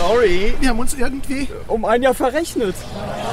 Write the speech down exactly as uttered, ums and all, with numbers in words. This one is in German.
Sorry, wir haben uns irgendwie um ein Jahr verrechnet.